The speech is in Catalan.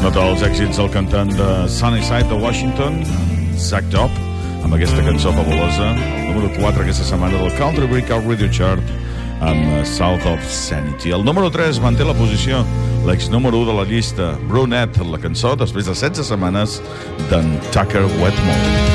Nota els èxits del cantant de Sunnyside de Washington, Zach Top, amb aquesta cançó fabulosa, el número 4 aquesta setmana del Country Breakout Radio Chart, amb South of Sanity. El número 3 manté la posició, l'ex número 1 de la llista, Brunette, la cançó, després de 16 setmanes, d'en Tucker Wetmore.